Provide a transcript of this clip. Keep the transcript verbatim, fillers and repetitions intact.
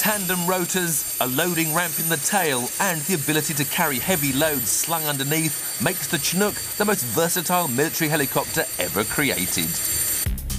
Tandem rotors, a loading ramp in the tail and the ability to carry heavy loads slung underneath makes the Chinook the most versatile military helicopter ever created.